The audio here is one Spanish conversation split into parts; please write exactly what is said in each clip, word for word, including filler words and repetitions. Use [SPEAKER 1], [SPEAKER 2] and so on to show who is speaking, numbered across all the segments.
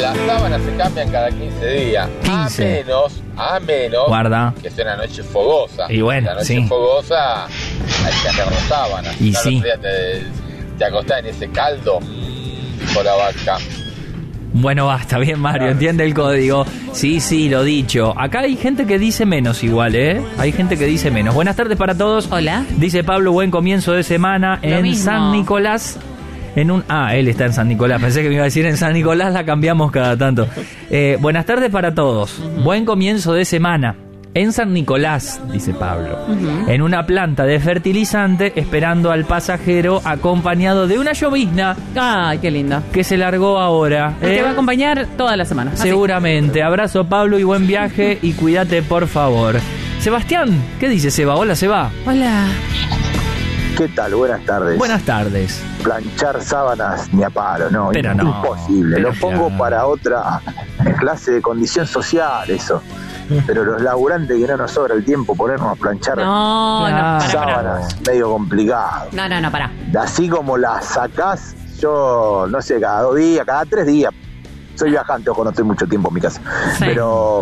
[SPEAKER 1] las sábanas se cambian cada quince días.
[SPEAKER 2] quince.
[SPEAKER 1] A menos, a menos
[SPEAKER 2] Guarda.
[SPEAKER 1] que sea una noche fogosa.
[SPEAKER 2] Y bueno,
[SPEAKER 1] la noche
[SPEAKER 2] sí.
[SPEAKER 1] fogosa hay que cambiar las sábanas.
[SPEAKER 2] Y
[SPEAKER 1] no,
[SPEAKER 2] sí.
[SPEAKER 1] el otro día te, te acostás en ese caldo con la vaca.
[SPEAKER 2] Bueno, basta, bien Mario, entiende el código. Sí, sí, lo dicho. Acá hay gente que dice menos igual, ¿eh? Hay gente que dice menos. Buenas tardes para todos.
[SPEAKER 3] Hola.
[SPEAKER 2] Dice Pablo, buen comienzo de semana
[SPEAKER 3] Lo
[SPEAKER 2] en
[SPEAKER 3] mismo.
[SPEAKER 2] San Nicolás. En un Ah, él está en San Nicolás. Pensé que me iba a decir en San Nicolás, la cambiamos cada tanto. Eh, buenas tardes para todos. Buen comienzo de semana. En San Nicolás, dice Pablo, uh-huh. en una planta de fertilizante, esperando al pasajero acompañado de una llovizna.
[SPEAKER 3] Ay, qué lindo.
[SPEAKER 2] Que se largó ahora.
[SPEAKER 3] ¿Eh? Te va a
[SPEAKER 2] ¿eh?
[SPEAKER 3] acompañar toda la semana. Así.
[SPEAKER 2] Seguramente. Abrazo, Pablo, y buen viaje. Y cuídate, por favor. Sebastián, ¿qué dice Seba? Hola, Seba.
[SPEAKER 3] Hola.
[SPEAKER 4] ¿Qué tal? Buenas tardes.
[SPEAKER 2] Buenas tardes.
[SPEAKER 4] Planchar sábanas ni a palo, no.
[SPEAKER 2] Pero no,
[SPEAKER 4] imposible.
[SPEAKER 2] pero
[SPEAKER 4] Lo pongo
[SPEAKER 2] claro.
[SPEAKER 4] para otra clase de condición social, eso. Pero los laburantes que no nos sobra el tiempo ponernos a planchar
[SPEAKER 3] No,
[SPEAKER 2] Claro.
[SPEAKER 3] no, para,
[SPEAKER 4] sábanas, medio complicado.
[SPEAKER 3] No, no, no, pará.
[SPEAKER 4] Así como las sacás, yo no sé, cada dos días, cada tres días. Soy viajante, ojo, no estoy mucho tiempo en mi casa.
[SPEAKER 3] Sí.
[SPEAKER 4] Pero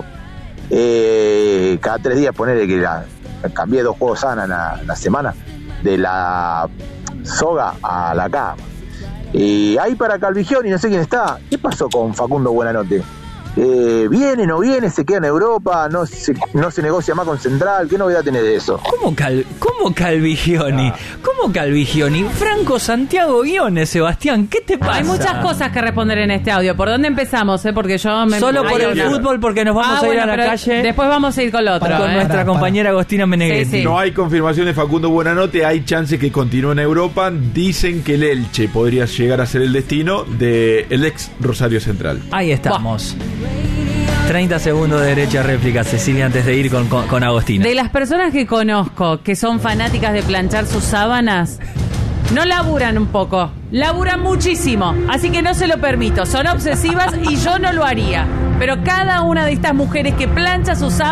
[SPEAKER 4] eh, cada tres días ponerle que la, cambié dos juegos sanas la, la semana, de la soga a la cama. Y ahí para Calvigioni, no sé quién está. ¿Qué pasó con Facundo Buenanote? Eh, ¿Viene, no viene? ¿Se queda en Europa? ¿No se, no se negocia más con Central? ¿Qué novedad tiene de eso?
[SPEAKER 2] ¿Cómo, Cal, cómo Calvigioni?
[SPEAKER 4] Ah.
[SPEAKER 2] ¿Cómo Calvigioni? Franco Santiago Guiones, Sebastián, ¿qué te pasa?
[SPEAKER 3] Hay muchas cosas que responder en este audio. ¿Por dónde empezamos? Eh? Porque yo me...
[SPEAKER 2] Solo por
[SPEAKER 3] Hay
[SPEAKER 2] el
[SPEAKER 3] una.
[SPEAKER 2] fútbol, porque nos vamos
[SPEAKER 3] Ah,
[SPEAKER 2] a ir
[SPEAKER 3] bueno,
[SPEAKER 2] a la
[SPEAKER 3] pero
[SPEAKER 2] calle
[SPEAKER 3] después vamos a ir con lo otro.
[SPEAKER 2] con
[SPEAKER 3] eh.
[SPEAKER 2] nuestra
[SPEAKER 5] Pará,
[SPEAKER 2] compañera Agostina Meneghetti.
[SPEAKER 3] Sí, sí.
[SPEAKER 6] No hay confirmación de Facundo Buenanote, hay chances que continúe en Europa. Dicen que el Elche podría llegar a ser el destino del ex Rosario Central.
[SPEAKER 2] Ahí estamos. treinta segundos de derecha réplica, Cecilia, antes de ir con, con, con Agostina.
[SPEAKER 3] De las personas que conozco que son fanáticas de planchar sus sábanas, no laburan un poco, laburan muchísimo. Así que no se lo permito. Son obsesivas y yo no lo haría. Pero cada una de estas mujeres que plancha sus sábanas